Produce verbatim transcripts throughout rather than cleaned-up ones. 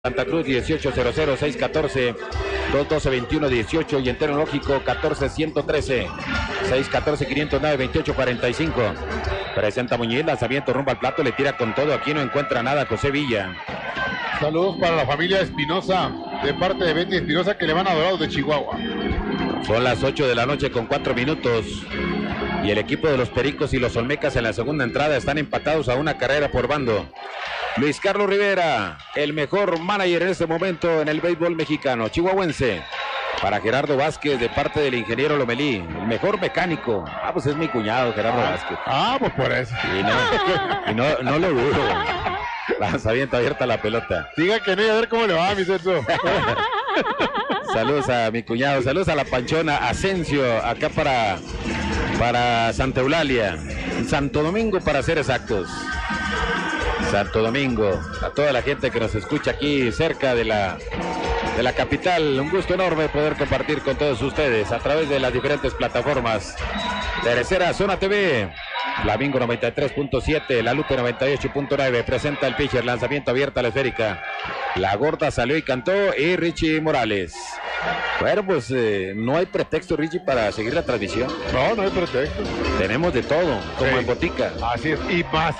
Santa Cruz dieciocho cero cero seis catorce dos doce veintiuno dieciocho y en tecnológico catorce ciento trece seis catorce quinientos nueve veintiocho cuarenta y cinco. Presenta Muñiz, lanzamiento rumbo al plato, le tira con todo, aquí no encuentra nada José Villa. Saludos para la familia Espinosa, de parte de Betty Espinosa, que le van a Dorados de Chihuahua. Son las ocho de la noche con cuatro minutos y el equipo de los Pericos y los Olmecas en la segunda entrada están empatados a una carrera por bando. Luis Carlos Rivera, el mejor manager en este momento en el béisbol mexicano, chihuahuense. Para Gerardo Vázquez, de parte del ingeniero Lomelí, el mejor mecánico. Ah, pues es mi cuñado, Gerardo ah, Vázquez. Ah, pues por eso. Y no, y no, no lo dudo. Lanzamiento abierta la pelota. Diga que no, y a ver cómo le va, mi Celso. Saludos a mi cuñado, saludos a la Panchona Asensio, acá para, para Santa Eulalia, Santo Domingo para ser exactos. Santo Domingo, a toda la gente que nos escucha aquí cerca de la, de la capital, un gusto enorme poder compartir con todos ustedes a través de las diferentes plataformas. Tercera Zona T V, Flamingo noventa y tres punto siete, La Lupe noventa y ocho punto nueve, presenta el pitcher, lanzamiento abierta a la esférica. La Gorda salió y cantó, y Richie Morales. Bueno, pues eh, no hay pretexto, Richie, para seguir la transmisión. No, no hay pretexto. Tenemos de todo, como sí, en botica. Así es, y más.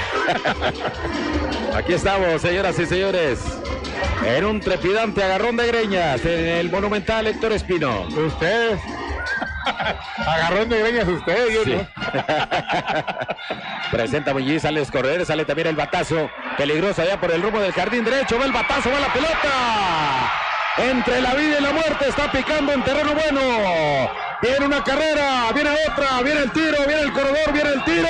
Aquí estamos, señoras y señores, en un trepidante agarrón de greñas en el Monumental Héctor Espino. Ustedes. Agarrón de greñas ustedes, yo sí. No. Presenta Muñiz, sale a escorrer, sale también el batazo. Peligroso allá por el rumbo del jardín derecho. Va el batazo, va la pelota. Entre la vida y la muerte, está picando en terreno bueno. Viene una carrera, viene otra, viene el tiro, viene el corredor, viene el tiro.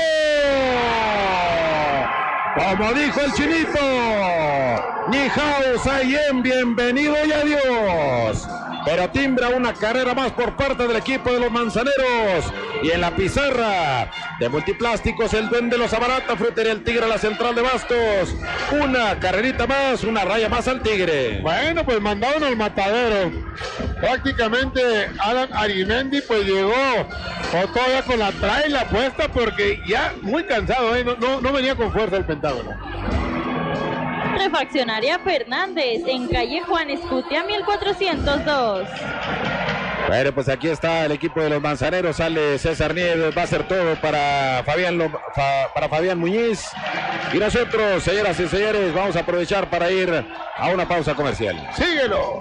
Como dijo el chinito, ni hao, Sayen, bienvenido y adiós. Pero timbra una carrera más por parte del equipo de los Manzaneros. Y en la pizarra de Multiplásticos, el Duende los abarata, Frutería El Tigre, la central de Bastos. Una carrerita más, una raya más al Tigre. Bueno, pues mandaron al matadero. Prácticamente Alan Arimendi pues llegó o todavía con la traila puesta porque ya muy cansado, ¿eh? no, no, no venía con fuerza el Pentágono. Refaccionaria Fernández, en calle Juan Escutia mil cuatrocientos dos. Bueno, pues aquí está el equipo de los Manzaneros, sale César Nieves, va a ser todo para Fabián, Lo, fa, para Fabián Muñiz. Y nosotros, señoras y señores, vamos a aprovechar para ir a una pausa comercial. ¡Síguelo!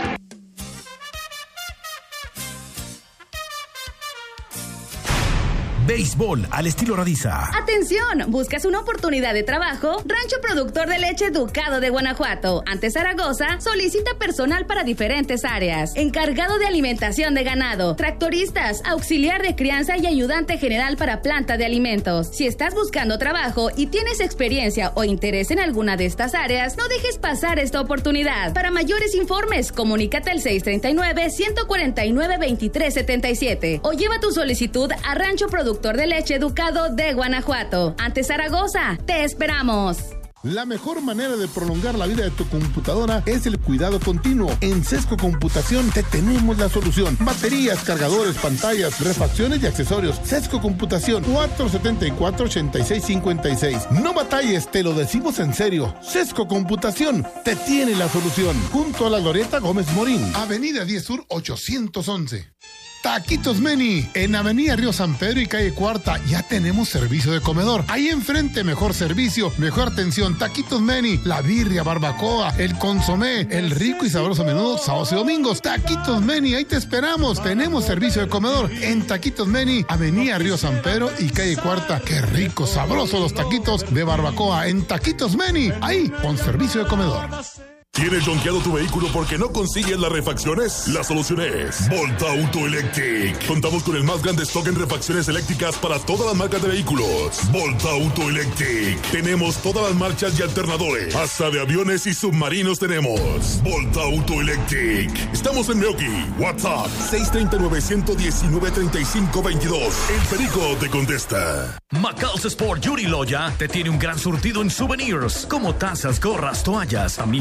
Béisbol al estilo Radiza. ¡Atención! ¿Buscas una oportunidad de trabajo? Rancho Productor de Leche Ducado de Guanajuato, ante Zaragoza, solicita personal para diferentes áreas. Encargado de alimentación de ganado, tractoristas, auxiliar de crianza y ayudante general para planta de alimentos. Si estás buscando trabajo y tienes experiencia o interés en alguna de estas áreas, no dejes pasar esta oportunidad. Para mayores informes, comunícate al seis tres nueve, uno cuatro nueve, dos tres siete siete o lleva tu solicitud a Rancho Productor de Leche Ducado de Guanajuato. Ante Zaragoza, te esperamos. La mejor manera de prolongar la vida de tu computadora es el cuidado continuo. En Sesco Computación te tenemos la solución. Baterías, cargadores, pantallas, refacciones y accesorios. Sesco Computación, cuatro siete cuatro, ocho seis cinco seis. No batalles, te lo decimos en serio. Sesco Computación te tiene la solución. Junto a la Glorieta Gómez Morín. Avenida diez Sur ochocientos once. Taquitos Meni, en Avenida Río San Pedro y Calle Cuarta, ya tenemos servicio de comedor. Ahí enfrente, mejor servicio, mejor atención. Taquitos Meni, la birria, barbacoa, el consomé, el rico y sabroso menudo, sábados y domingos. Taquitos Meni, ahí te esperamos. Tenemos servicio de comedor en Taquitos Meni, Avenida Río San Pedro y Calle Cuarta. Qué rico, sabroso los taquitos de barbacoa en Taquitos Meni, ahí con servicio de comedor. ¿Tienes donkeado tu vehículo porque no consigues las refacciones? La solución es Volta Auto Electric. Contamos con el más grande stock en refacciones eléctricas para todas las marcas de vehículos. Volta Auto Electric. Tenemos todas las marchas y alternadores. Hasta de aviones y submarinos tenemos. Volta Auto Electric. Estamos en Meoki. WhatsApp seis tres nueve, uno uno nueve, tres cinco dos dos. El Perico te contesta. Macal's Sport Yuri Loya te tiene un gran surtido en souvenirs, como tazas, gorras, toallas. También cuentan con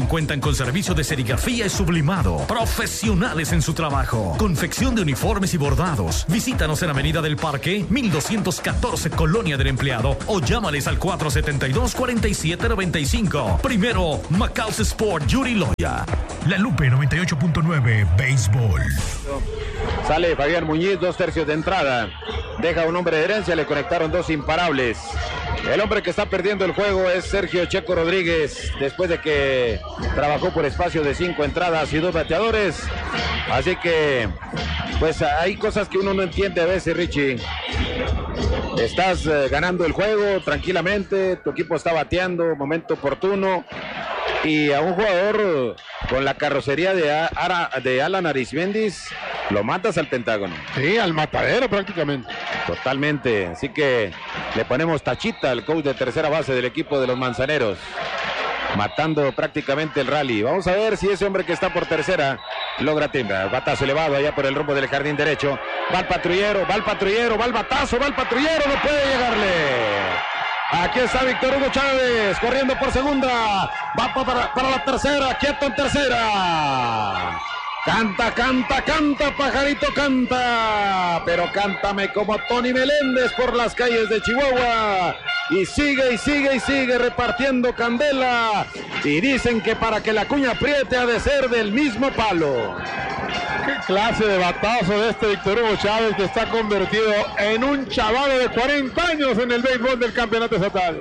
con servicio de serigrafía y sublimado. Profesionales en su trabajo. Confección de uniformes y bordados. Visítanos en Avenida del Parque, mil doscientos catorce, Colonia del Empleado, o llámales al cuatro setenta y dos, cuarenta y siete noventa y cinco. Primero, Macaus Sport, Yuri Loya. La Lupe noventa y ocho punto nueve, Béisbol. Sale Fabián Muñiz, dos tercios de entrada. Deja un hombre de herencia, le conectaron dos imparables. El hombre que está perdiendo el juego es Sergio Checo Rodríguez, después de que trabajó por espacio de cinco entradas y dos bateadores. Así que, pues hay cosas que uno no entiende a veces, Richie. Estás eh, ganando el juego tranquilamente, tu equipo está bateando, momento oportuno, y a un jugador con la carrocería de, Ara, de Alan Arismendi lo matas al Pentágono. Sí, al matadero prácticamente. Totalmente, así que le ponemos tachita al coach de tercera base del equipo de los Manzaneros, matando prácticamente el rally. Vamos a ver si ese hombre que está por tercera logra timbrar. Batazo elevado allá por el rumbo del jardín derecho. Va el patrullero, va el patrullero, va el batazo, va el patrullero, no puede llegarle. Aquí está Víctor Hugo Chávez corriendo por segunda. Va para, para la tercera, quieto en tercera. Canta, canta, canta, pajarito, canta. Pero cántame como Tony Meléndez por las calles de Chihuahua. Y sigue, y sigue, y sigue repartiendo candela. Y dicen que para que la cuña apriete ha de ser del mismo palo. Qué clase de batazo de este Víctor Hugo Chávez, que está convertido en un chaval de cuarenta años en el béisbol del campeonato estatal.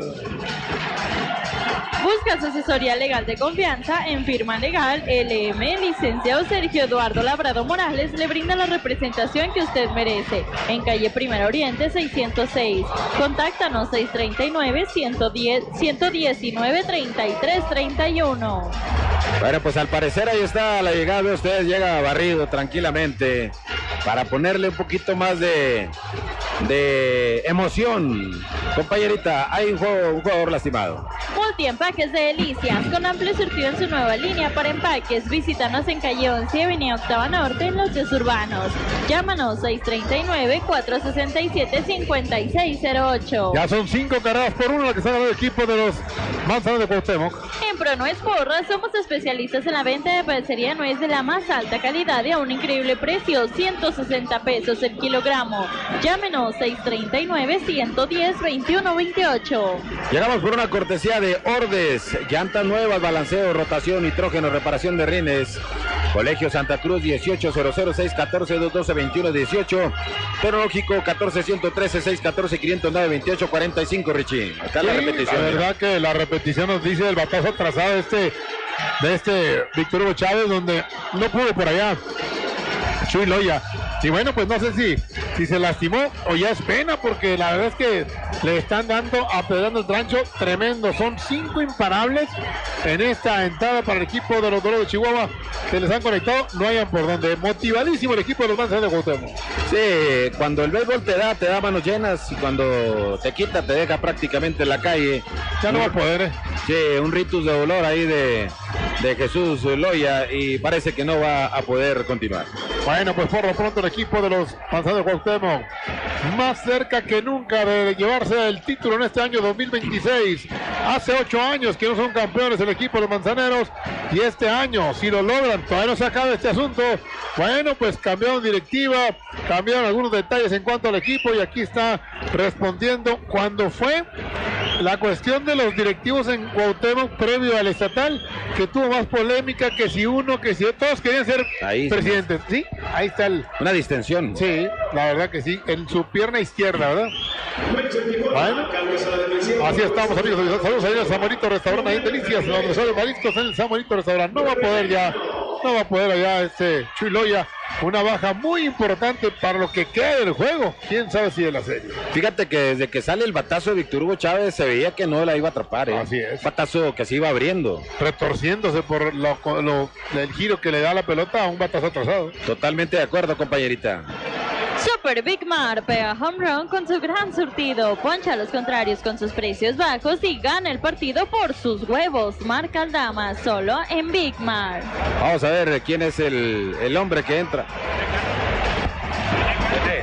Busca su asesoría legal de confianza en Firma Legal L M. Licenciado Sergio Eduardo Labrado Morales le brinda la representación que usted merece. En calle Primera Oriente seiscientos seis. Contáctanos seis treinta y nueve, ciento diez, ciento diecinueve, treinta y tres treinta y uno. Bueno, pues al parecer ahí está la llegada de ustedes. Llega barrido tranquilamente para ponerle un poquito más de, de emoción. Compañerita, hay un, juego, un jugador lastimado. Multiempaques de Delicias, con amplio surtido en su nueva línea para empaques. Visítanos en calle once, avenida Octava Norte, en Lotes Urbanos. Llámanos seis treinta y nueve, cuatro sesenta y siete, cincuenta y seis cero ocho. Ya son cinco carreras por uno la que está ganando el equipo de los Manzaneros de Cuauhtémoc. En Pronuez Porras somos especialistas en la venta de pastelería de nuez de la más alta calidad y a un increíble precio, ciento sesenta pesos el kilogramo. Llámenos seis treinta y nueve, ciento diez, veintiuno veintiocho. Llegamos por una cortesía de Ordes, llantas nuevas, balanceo, rotación, nitrógeno, reparación de rines. Colegio Santa Cruz, dieciocho cero cero, seis catorce, doscientos doce, veintiuno dieciocho. Tecnológico, catorce ciento trece, seis catorce, quinientos nueve, veintiocho cuarenta y cinco, Richie. Acá sí, la repetición. La verdad que la repetición nos dice el batazo atrasado de este, de este Víctor Hugo Chávez, donde no pudo por allá Chuy Loya. Y bueno, pues no sé si, si se lastimó o ya es pena, porque la verdad es que le están dando, apedrando el trancho tremendo. Son cinco imparables en esta entrada para el equipo de los Dorados de Chihuahua. Se les han conectado, no hayan por dónde. Motivadísimo el equipo de los Manzaneros de Cuauhtémoc. Sí, cuando el béisbol te da, te da manos llenas, y cuando te quita, te deja prácticamente en la calle. Ya no va a poder, ¿eh? Sí, un ritus de dolor ahí de, de Jesús Loya, y parece que no va a poder continuar. Bueno, pues por lo pronto el equipo de los Manzaneros de Cuauhtémoc más cerca que nunca de llevarse el título en este año dos mil veintiséis. Hace ocho años que no son campeones el equipo de los Manzaneros, y este año, si lo logran, todavía no se acaba este asunto. Bueno, pues cambiaron directiva, cambiaron algunos detalles en cuanto al equipo, y aquí está respondiendo cuando fue la cuestión de los directivos en Cuauhtémoc previo al estatal, que tuvo más polémica que si uno, que si todos querían ser ahí, presidentes. Sí, ahí está el... una distensión. Sí, la verdad que sí, en su pierna izquierda, ¿verdad? Bueno, así estamos, amigos. Saludos ahí al Samuelito Restaurante, ahí en Delicias, los mejores mariscos en el Samuelito Restaurante. No va a poder ya, no va a poder allá este Chuy Loya. Una baja muy importante para lo que queda del juego. Quién sabe si de la serie. Fíjate que desde que sale el batazo de Víctor Hugo Chávez se veía que no la iba a atrapar, ¿eh? Así es. Un batazo que se iba abriendo, retorciéndose por lo, lo, el giro que le da la pelota a un batazo atrasado. Totalmente de acuerdo, compañerita. Super Big Mar pega home run con su gran surtido, poncha a los contrarios con sus precios bajos y gana el partido por sus huevos. Marca Aldama, solo en Big Mar. Vamos a ver quién es el, el hombre que entra.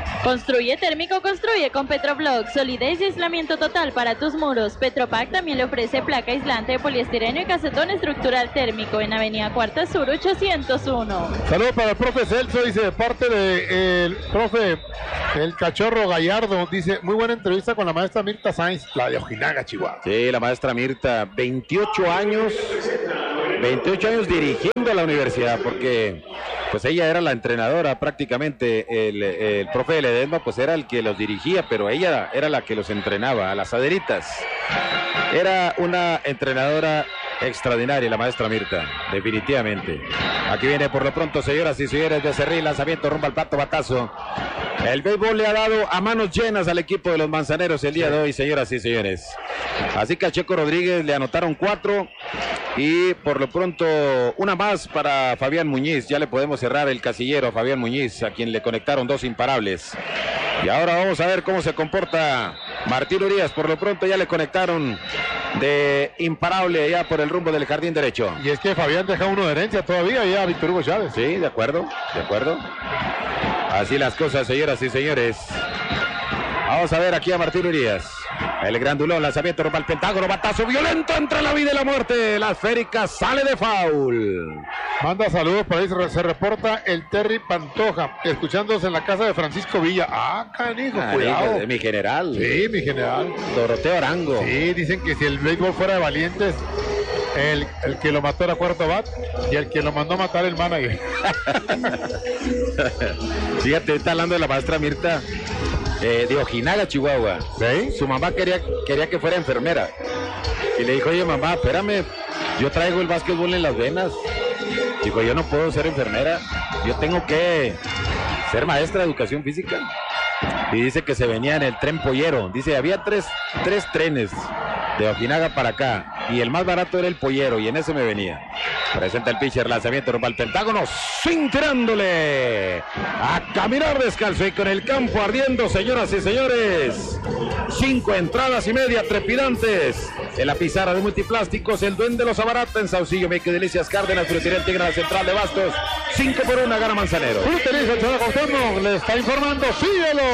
Construye térmico, construye con Petroblock. Solidez y aislamiento total para tus muros. Petropac también le ofrece placa aislante de poliestireno y casetón estructural térmico en Avenida Cuarta Sur ochocientos uno. Saludos para el profe Celso, dice, de parte del profe El Cachorro Gallardo, dice, muy buena entrevista con la maestra Mirta Sainz, la de Ojinaga, Chihuahua. Sí, la maestra Mirta, veintiocho años, veintiocho años dirigiendo a la universidad, porque pues ella era la entrenadora prácticamente, el, el profe de Ledesma pues era el que los dirigía, pero ella era la que los entrenaba a las aderitas. Era una entrenadora extraordinaria la maestra Mirta, definitivamente. Aquí viene por lo pronto, señoras y señores, de Cerril, lanzamiento rumbo al plato batazo. El béisbol le ha dado a manos llenas al equipo de los Manzaneros el día de hoy, señoras y señores. Así que a Checo Rodríguez le anotaron cuatro y por lo pronto una más para Fabián Muñiz. Ya le podemos cerrar el casillero a Fabián Muñiz, a quien le conectaron dos imparables. Y ahora vamos a ver cómo se comporta Martín Urias. Por lo pronto ya le conectaron de imparable ya por el rumbo del jardín derecho. Y es que Fabián deja uno de herencia todavía ya a Víctor Hugo Chávez. Sí, de acuerdo, de acuerdo. Así las cosas, señoras y señores. Vamos a ver aquí a Martín Urias. El grandulón, lanzamiento rumbo al Pentágono, batazo violento entre la vida y la muerte. La esférica sale de foul. Manda saludos, por ahí se, se reporta el Terry Pantoja, escuchándose en la casa de Francisco Villa. Ah, canijo, Ah, cuidado. mi, mi general. Sí, mi general. Doroteo Arango. Sí, dicen que si el béisbol fuera de valientes, el, el que lo mató era cuarto bat y el que lo mandó a matar el manager. Fíjate, está hablando de la maestra Mirta eh, de Ojinaga, Chihuahua. ¿Sí? Su mamá quería, quería que fuera enfermera. Y le dijo, oye mamá, espérame, yo traigo el básquetbol en las venas. Dijo, yo no puedo ser enfermera, yo tengo que ser maestra de educación física. Y dice que se venía en el tren pollero. Dice, había tres, tres trenes de Ojinaga para acá y el más barato era el pollero y en ese me venía. Presenta el pitcher, lanzamiento rumbo al Pentágono, sin tirándole a caminar descalzo y con el campo ardiendo, señoras y señores. Cinco entradas y media trepidantes en la pizarra de Multiplásticos. El Duende los abarata en Saucillo, Meque Delicias Cárdenas, Frutería El Tigre, la central de Bastos. Cinco por una gana Manzanero. Frutería El Tigre le está informando, síguelo.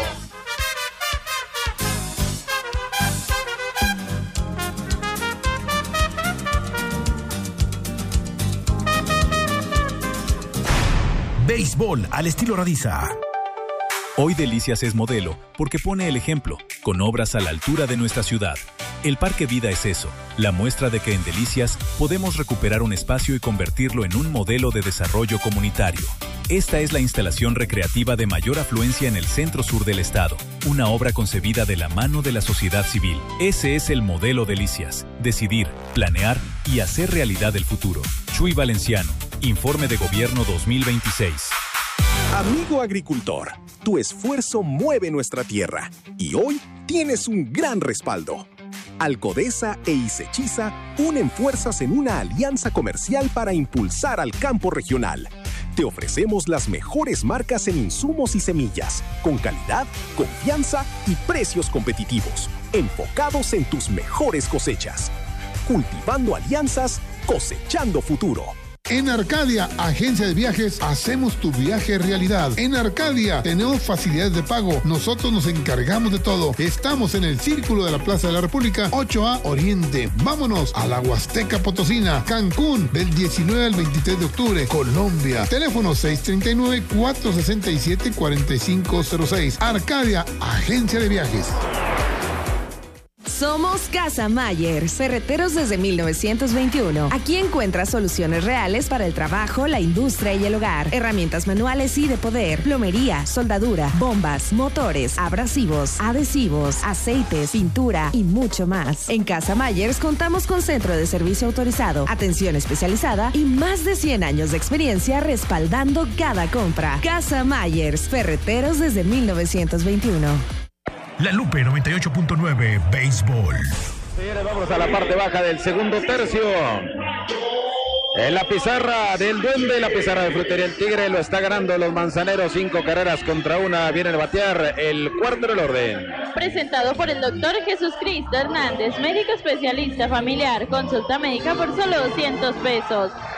Béisbol al estilo Radiza. Hoy Delicias es modelo porque pone el ejemplo, con obras a la altura de nuestra ciudad. El Parque Vida es eso, la muestra de que en Delicias podemos recuperar un espacio y convertirlo en un modelo de desarrollo comunitario. Esta es la instalación recreativa de mayor afluencia en el centro sur del estado, una obra concebida de la mano de la sociedad civil. Ese es el modelo Delicias, decidir, planear y hacer realidad el futuro. Chuy Valenciano, Informe de Gobierno dos mil veintiséis. Amigo agricultor, tu esfuerzo mueve nuestra tierra y hoy tienes un gran respaldo. Alcodesa e Isechiza unen fuerzas en una alianza comercial para impulsar al campo regional. Te ofrecemos las mejores marcas en insumos y semillas, con calidad, confianza y precios competitivos, enfocados en tus mejores cosechas. Cultivando alianzas, cosechando futuro. En Arcadia, agencia de viajes, hacemos tu viaje realidad. En Arcadia tenemos facilidades de pago. Nosotros nos encargamos de todo. Estamos en el Círculo de la Plaza de la República, ocho A Oriente. Vámonos a la Huasteca Potosina, Cancún, del diecinueve al veintitrés de octubre, Colombia. Teléfono seis tres nueve, cuatro seis siete, cuatro cinco cero seis. Arcadia, agencia de viajes. Somos Casa Mayer, ferreteros desde mil novecientos veintiuno. Aquí encuentras soluciones reales para el trabajo, la industria y el hogar. Herramientas manuales y de poder, plomería, soldadura, bombas, motores, abrasivos, adhesivos, aceites, pintura y mucho más. En Casa Mayer contamos con centro de servicio autorizado, atención especializada y más de cien años de experiencia respaldando cada compra. Casa Mayer, ferreteros desde mil novecientos veintiuno. La Lupe noventa y ocho punto nueve, Béisbol. Señores, vamos a la parte baja del segundo tercio. En la pizarra del Duende, la pizarra de Frutería El Tigre, lo está ganando los Manzaneros, cinco carreras contra una. Viene a batear el cuarto del orden. Presentado por el doctor Jesús Cristo Hernández, médico especialista familiar, consulta médica por solo doscientos pesos.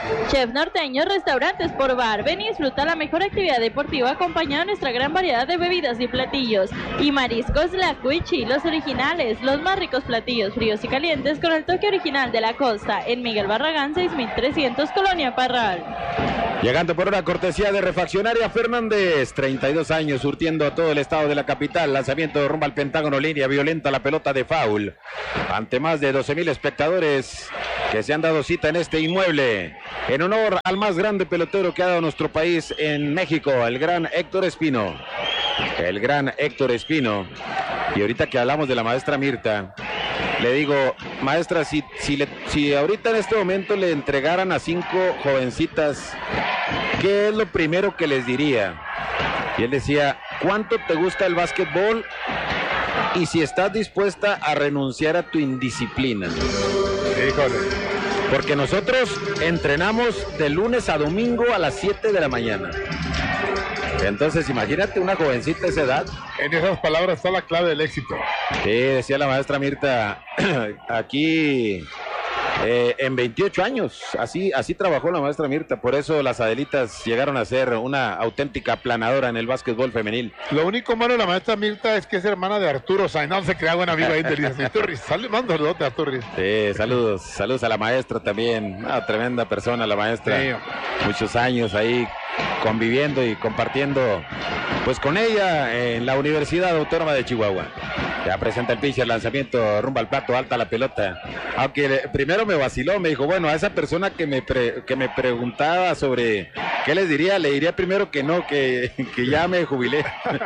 Chef Norteño, restaurantes por bar. Ven y disfruta la mejor actividad deportiva acompañada de nuestra gran variedad de bebidas y platillos. Y mariscos La Cuichi, los originales, los más ricos platillos fríos y calientes con el toque original de la costa. En Miguel Barragán, seis mil trescientos, Colonia Parral. Llegando por una cortesía de Refaccionaria Fernández, treinta y dos años, surtiendo a todo el estado de la capital. Lanzamiento rumbo al Pentágono, línea violenta, la pelota de foul. Ante más de doce mil espectadores que se han dado cita en este inmueble, en honor al más grande pelotero que ha dado nuestro país en México, el gran Héctor Espino. El gran Héctor Espino. Y ahorita que hablamos de la maestra Mirta, le digo, maestra, si, si, le, si ahorita en este momento le entregaran a cinco jovencitas, ¿qué es lo primero que les diría? Y él decía, ¿cuánto te gusta el básquetbol? Y si estás dispuesta a renunciar a tu indisciplina. Híjole. Porque nosotros entrenamos de lunes a domingo a las siete de la mañana. Entonces, imagínate una jovencita de esa edad. En esas palabras está la clave del éxito. Sí, decía la maestra Mirta, aquí eh, en veintiocho años, así, así trabajó la maestra Mirta, por eso las Adelitas llegaron a ser una auténtica planadora en el básquetbol femenil. Lo único malo de la maestra Mirta es que es hermana de Arturo Sainz, no se crea buen amigo ahí de Elías Iturris. Saludos, mando saludos a Iturris. Sí, saludos, saludos a la maestra también, una tremenda persona la maestra, sí. Muchos años ahí conviviendo y compartiendo pues con ella en la Universidad Autónoma de Chihuahua. Ya presenta el pitcher, lanzamiento rumbo al plato, alta la pelota. Aunque primero me vaciló, me dijo, bueno, a esa persona que me pre, que me preguntaba sobre qué les diría, le diría primero que no, que, que ya me jubilé.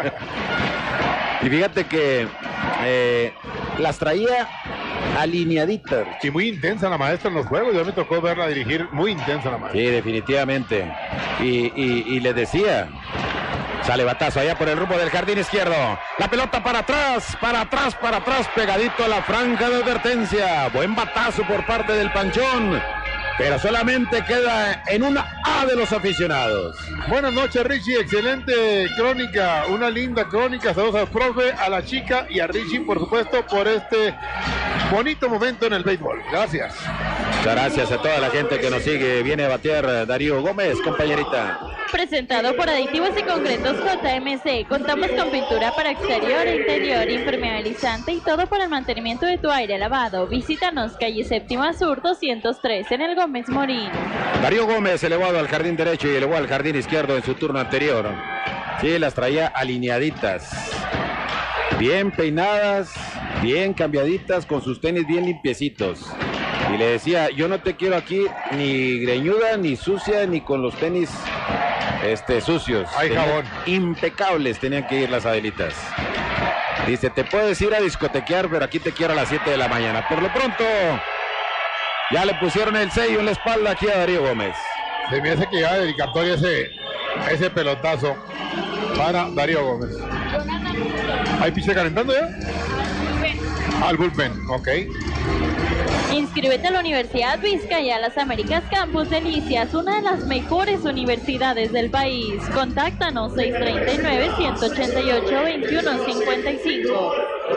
Y fíjate que eh, las traía alineaditas. Sí, muy intensa la maestra en los juegos. Yo me tocó verla dirigir, muy intensa la maestra. Sí, definitivamente. Y, y, y les decía, sale batazo allá por el rumbo del jardín izquierdo. La pelota para atrás, para atrás, para atrás, pegadito a la franja de advertencia. Buen batazo por parte del Panchón, pero solamente queda en una A de los aficionados. Buenas noches, Richie, excelente crónica, una linda crónica. Saludos al profe, a la chica y a Richie, por supuesto, por este bonito momento en el béisbol. Gracias. Muchas gracias a toda la gente que nos sigue. Viene a batear Darío Gómez, compañerita. Presentado por Aditivos y Concretos J M C. Contamos con pintura para exterior e interior, impermeabilizante y todo para el mantenimiento de tu aire lavado. Visítanos, calle Séptima Sur doscientos tres, en el Gómez Morín. Darío Gómez elevado al jardín derecho y elevó al jardín izquierdo en su turno anterior. Sí, las traía alineaditas, bien peinadas, bien cambiaditas, con sus tenis bien limpiecitos. Y le decía, yo no te quiero aquí ni greñuda, ni sucia, ni con los tenis este, sucios. Hay jabón. Impecables tenían que ir las Adelitas. Dice, te puedes ir a discotequear, pero aquí te quiero a las siete de la mañana. Por lo pronto, ya le pusieron el sello en la espalda aquí a Darío Gómez. Se me hace que ya dedicatoria ese, ese pelotazo para Darío Gómez. ¿Hay piche calentando ya? Al bullpen, ok. Inscríbete a la Universidad Vizcaya Las Américas Campus Delicias, una de las mejores universidades del país. Contáctanos seis tres nueve, uno ocho ocho, dos uno cinco cinco.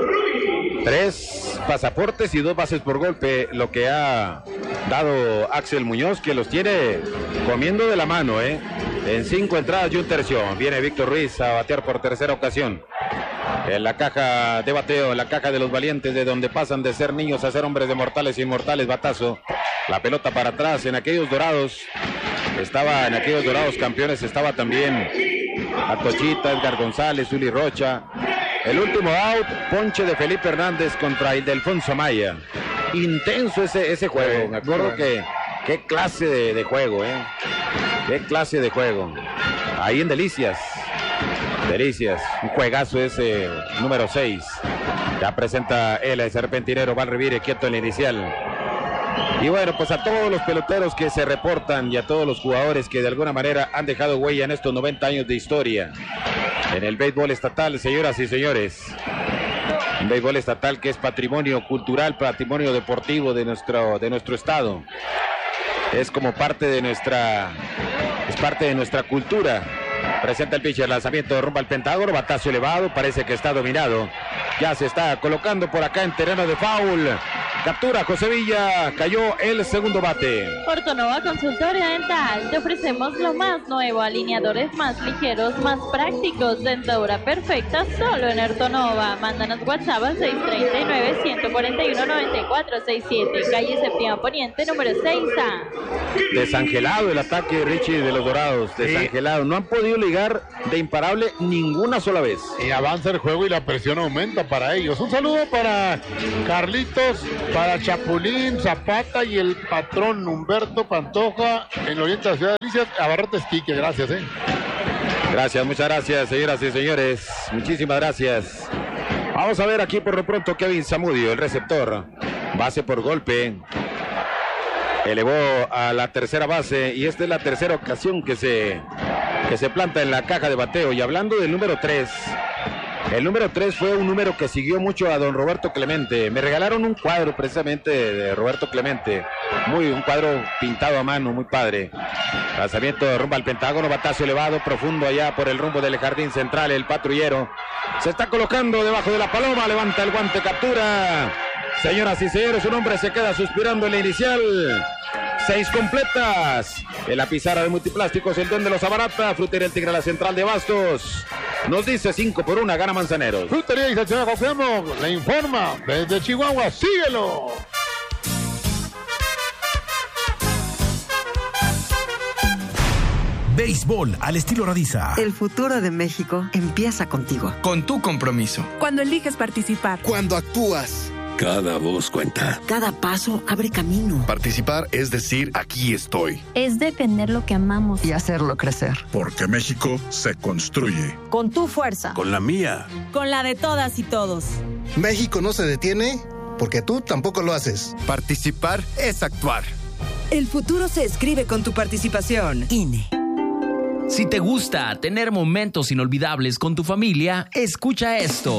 Tres pasaportes y dos bases por golpe, lo que ha dado Axel Muñoz, que los tiene comiendo de la mano, ¿eh? En cinco entradas y un tercio. Viene Víctor Ruiz a batear por tercera ocasión. En la caja de bateo, en la caja de los valientes, de donde pasan de ser niños a ser hombres de mortales e inmortales, batazo. La pelota para atrás, en aquellos dorados, estaba en aquellos dorados campeones, estaba también Atochita, Edgar González, Uli Rocha. El último out, ponche de Felipe Hernández contra Ildefonso Maya. Intenso ese, ese juego, me acuerdo que, qué clase de, de juego, eh. Qué clase de juego. Ahí en Delicias. Delicias, un juegazo ese número seis. Ya presenta él, el serpentinero Val Revire, quieto en la inicial. Y bueno, pues a todos los peloteros que se reportan y a todos los jugadores que de alguna manera han dejado huella en estos noventa años de historia en el béisbol estatal, señoras y señores. Un béisbol estatal que es patrimonio cultural, patrimonio deportivo de nuestro, de nuestro estado. Es como parte de nuestra, es parte de nuestra cultura. Presenta el pitcher, lanzamiento rumbo al Pentágono, batazo elevado, parece que está dominado. Ya se está colocando por acá en terreno de foul. Captura José Villa, cayó el segundo bate. Ortonova Consultoría Dental, te ofrecemos lo más nuevo, alineadores más ligeros, más prácticos, dentadura perfecta, solo en Ortonova. Mándanos WhatsApp al seis tres nueve, uno cuatro uno, nueve cuatro seis siete, calle Séptima Poniente, número seis A. Desangelado el ataque, Richie, de los Dorados, desangelado. No han podido ligar de imparable ninguna sola vez. Y avanza el juego y la presión aumenta para ellos. Un saludo para Carlitos, para Chapulín, Zapata y el patrón Humberto Pantoja en el oriente de la ciudad de Delicias, Abarrotes Quique. Gracias, eh. Gracias, muchas gracias, señoras y señores. Muchísimas gracias. Vamos a ver aquí por lo pronto Kevin Zamudio, el receptor. Base por golpe. Elevó a la tercera base y esta es la tercera ocasión que se, que se planta en la caja de bateo. Y hablando del número tres, el número tres fue un número que siguió mucho a don Roberto Clemente. Me regalaron un cuadro precisamente de Roberto Clemente. Muy, un cuadro pintado a mano, muy padre. Lanzamiento rumbo al Pentágono, batazo elevado, profundo allá por el rumbo del jardín central. El patrullero se está colocando debajo de la paloma, levanta el guante, captura. Señoras y señores, un hombre se queda suspirando en la inicial. Seis completas. En la pizarra de Multiplásticos, el Duende los abarata. Frutería El Tigre, la central de Bastos. Nos dice cinco por una, gana Manzaneros. Frutería y Estación Cuauhtémoc le informa desde Chihuahua. ¡Síguelo! Béisbol al estilo Radiza. El futuro de México empieza contigo. Con tu compromiso. Cuando eliges participar. Cuando actúas. Cada voz cuenta. Cada paso abre camino. Participar es decir, aquí estoy. Es defender lo que amamos. Y hacerlo crecer. Porque México se construye. Con tu fuerza. Con la mía. Con la de todas y todos. México no se detiene porque tú tampoco lo haces. Participar es actuar. El futuro se escribe con tu participación. I N E. Si te gusta tener momentos inolvidables con tu familia, escucha esto.